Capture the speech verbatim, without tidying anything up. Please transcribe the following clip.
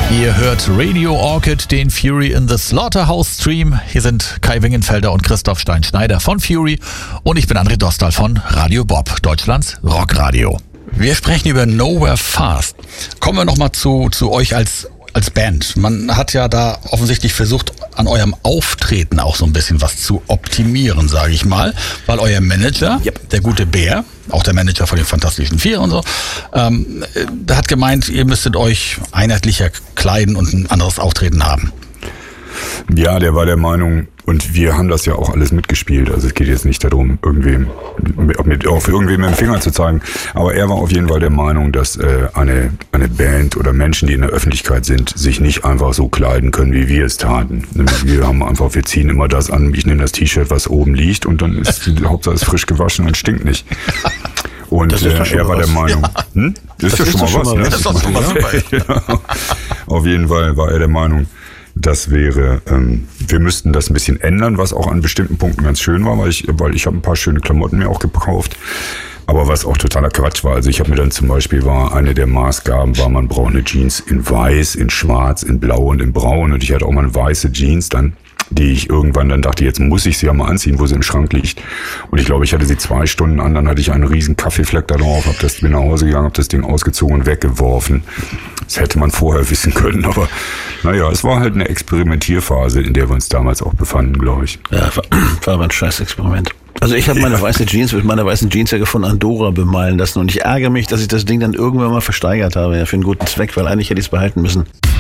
Ihr hört Radio Orchid, den Fury in the Slaughterhouse Stream. Hier sind Kai Wingenfelder und Christoph Stein-Schneider von Fury und ich bin André Dostal von Radio Bob, Deutschlands Rockradio. Wir sprechen über Nowhere Fast. Kommen wir nochmal zu, zu euch als, als Band. Man hat ja da offensichtlich versucht, an eurem Auftreten auch so ein bisschen was zu optimieren, sage ich mal. Weil euer Manager, yep. der gute Bär, auch der Manager von den Fantastischen Vier und so, ähm, der hat gemeint, ihr müsstet euch einheitlicher kleiden und ein anderes Auftreten haben. Ja, der war der Meinung, und wir haben das ja auch alles mitgespielt. Also es geht jetzt nicht darum, irgendwem mit, auf irgendwem mit dem Finger zu zeigen. Aber er war auf jeden Fall der Meinung, dass äh, eine, eine Band oder Menschen, die in der Öffentlichkeit sind, sich nicht einfach so kleiden können, wie wir es taten. Wir haben einfach, wir ziehen immer das an, ich nehme das T-Shirt, was oben liegt, und dann ist die Hauptsache ist frisch gewaschen und stinkt nicht. Und äh, er war was. der Meinung, ja. hm? das, das ist ja schon mal was, ne? Das ist doch schon mal super. Ja. Auf jeden Fall war er der Meinung, das wäre, ähm, wir müssten das ein bisschen ändern, was auch an bestimmten Punkten ganz schön war, weil ich, weil ich habe ein paar schöne Klamotten mir auch gekauft, aber was auch totaler Quatsch war. Also ich habe mir dann zum Beispiel, war eine der Maßgaben, war, man braucht eine Jeans in weiß, in schwarz, in blau und in braun, und ich hatte auch mal eine weiße Jeans dann, die ich irgendwann dann dachte, jetzt muss ich sie ja mal anziehen, wo sie im Schrank liegt. Und ich glaube, ich hatte sie zwei Stunden an, dann hatte ich einen riesen Kaffeefleck da drauf, hab das, bin nach Hause gegangen, hab das Ding ausgezogen und weggeworfen. Das hätte man vorher wissen können, aber naja, es war halt eine Experimentierphase, in der wir uns damals auch befanden, glaube ich. Ja, war, war aber ein scheiß Experiment. Also ich habe meine ja. weiße Jeans mit meiner weißen Jeansjacke von Andorra bemalen lassen, und ich ärgere mich, dass ich das Ding dann irgendwann mal versteigert habe, ja, für einen guten Zweck, weil eigentlich hätte ich es behalten müssen.